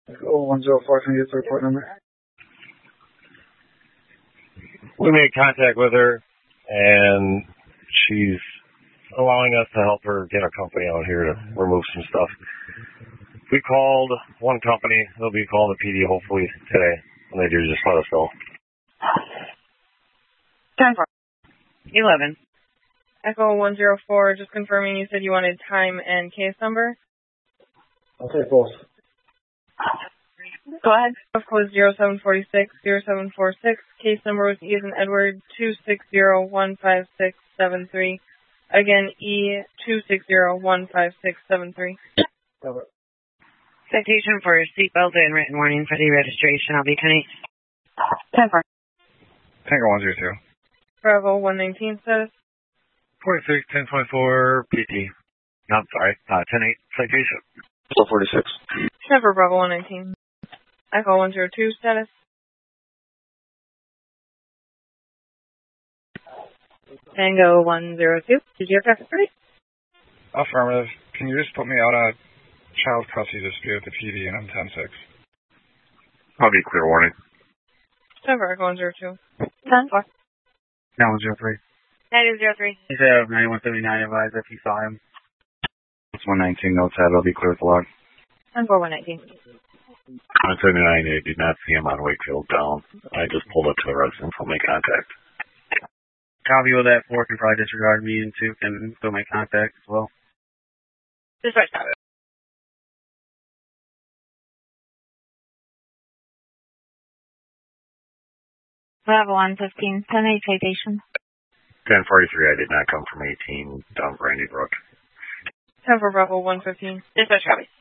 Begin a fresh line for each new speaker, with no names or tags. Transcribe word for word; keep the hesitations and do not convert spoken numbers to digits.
Oh, one zero four, can you get the report number?
We made contact with her, and she's allowing us to help her get a company out here to remove some stuff. We called one company. They'll be calling the P D hopefully today. When they do, just let us know.
ten four.
eleven.
Echo one zero four, just confirming you said you wanted time and case number.
I'll take both.
Go ahead. Of course, zero seven four six, zero seven four six. Case number was E as in Edward, two six zero one five six seven three. Again, E two six zero one five six seven three.
Cover.
Citation for seatbelt and written warning for deregistration. I'll be ten eight.
ten four.
Tango one zero two.
Bravo one nineteen status.
forty-six, ten twenty-four, P T. No, I'm sorry, uh, ten eight, citation.
four forty-six.
Trevor Bravo one nineteen. Echo one zero two status. Tango one zero two. Did you have traffic ready?
Affirmative. Can you just put me out a child custody dispute at the P D and I'm ten six?
I'll be clear warning.
Trevor Echo one zero two. ten four.
nine one zero three.
Negative zero three.
He said I have ninety-one seventy-nine advised if you saw him.
It's one nineteen, notes that it'll be clear with the log.
ten four one nineteen.
one seventy-nine, I did not see him on Wakefield down. I just pulled up to the residence and made contact.
Copy of that four can probably disregard me and two can still make contact as well.
Dispatch.
Bravo one fifteen, ten eight citation.
ten forty-three, I did not come from eighteen down Brandy Brook.
ten four Bravo one fifteen. Dispatch copy.